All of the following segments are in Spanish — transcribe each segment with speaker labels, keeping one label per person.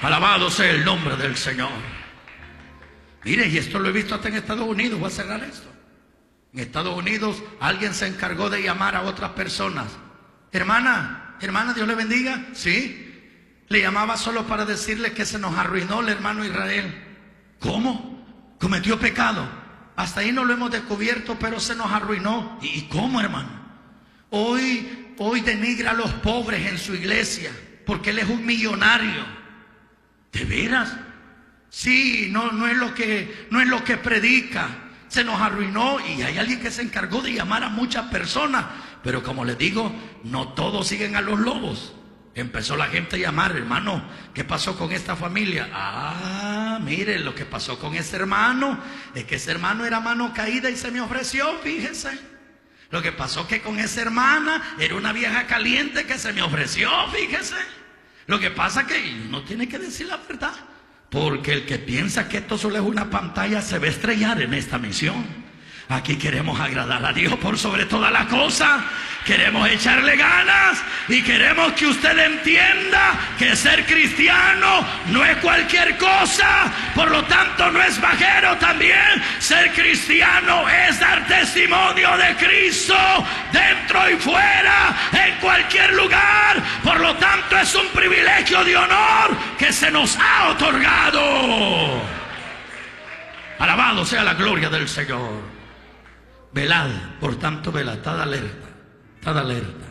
Speaker 1: Alabado sea el nombre del Señor. Mire, y esto lo he visto hasta en Estados Unidos. Voy a cerrar esto. En Estados Unidos alguien se encargó de llamar a otras personas. Hermana, Dios le bendiga. Sí. Le llamaba solo para decirle que se nos arruinó el hermano Israel. ¿Cómo? Cometió pecado. Hasta ahí no lo hemos descubierto, pero se nos arruinó. ¿Y cómo, hermano? Hoy denigra a los pobres en su iglesia porque él es un millonario. ¿De veras? Sí, no es lo que predica. Se nos arruinó y hay alguien que se encargó de llamar a muchas personas. Pero como les digo, no todos siguen a los lobos. Empezó la gente a llamar, hermano, ¿qué pasó con esta familia? Mire, lo que pasó con ese hermano es que ese hermano era mano caída y se me ofreció, fíjese. Lo que pasó que con esa hermana era una vieja caliente que se me ofreció, fíjese. Lo que pasa es que uno tiene que decir la verdad, porque el que piensa que esto solo es una pantalla se va a estrellar en esta misión. Aquí queremos agradar a Dios por sobre todas las cosas. Queremos echarle ganas y queremos que usted entienda que ser cristiano no es cualquier cosa. Por lo tanto, no es bajero también. Ser cristiano es dar testimonio de Cristo dentro y fuera, en cualquier lugar. Por lo tanto, es un privilegio de honor que se nos ha otorgado. Alabado sea la gloria del Señor. Velad, por tanto, velad, estad alerta, estad alerta.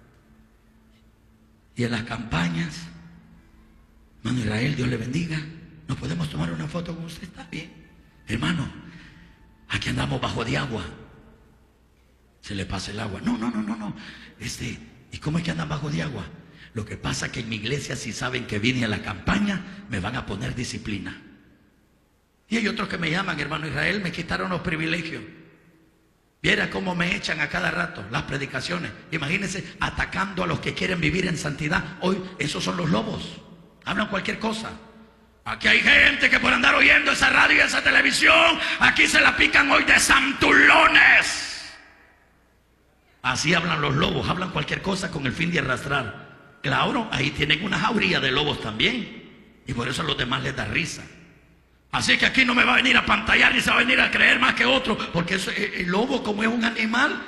Speaker 1: Y en las campañas, hermano Israel, Dios le bendiga, ¿nos podemos tomar una foto con usted? Está bien. Hermano, aquí andamos bajo de agua. Se le pasa el agua. No. ¿Y cómo es que andan bajo de agua? Lo que pasa es que en mi iglesia, si saben que vine a la campaña, me van a poner disciplina. Y hay otros que me llaman, hermano Israel, me quitaron los privilegios. Viera cómo me echan a cada rato las predicaciones. Imagínense atacando a los que quieren vivir en santidad. Hoy esos son los lobos. Hablan cualquier cosa. Aquí hay gente que por andar oyendo esa radio y esa televisión, aquí se la pican hoy de santulones. Así hablan los lobos. Hablan cualquier cosa con el fin de arrastrar. Claro, ahí tienen una jauría de lobos también. Y por eso a los demás les da risa. Así que aquí no me va a venir a pantallar ni se va a venir a creer más que otro, porque eso, el lobo como es un animal,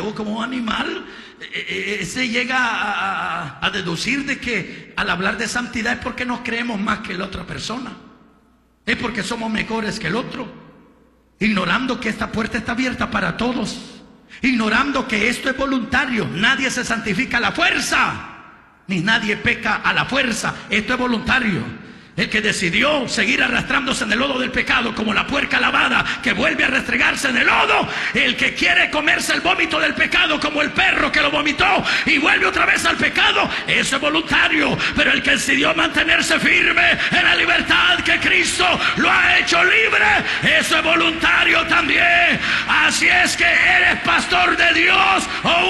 Speaker 1: se llega a deducir de que al hablar de santidad es porque nos creemos más que la otra persona, es porque somos mejores que el otro, ignorando que esta puerta está abierta para todos, ignorando que esto es voluntario. Nadie se santifica a la fuerza, ni nadie peca a la fuerza. Esto es voluntario. El que decidió seguir arrastrándose en el lodo del pecado como la puerca lavada que vuelve a restregarse en el lodo, el que quiere comerse el vómito del pecado como el perro que lo vomitó y vuelve otra vez al pecado, eso es voluntario. Pero el que decidió mantenerse firme en la libertad que Cristo lo ha hecho libre, eso es voluntario también. Así es que eres pastor de Dios o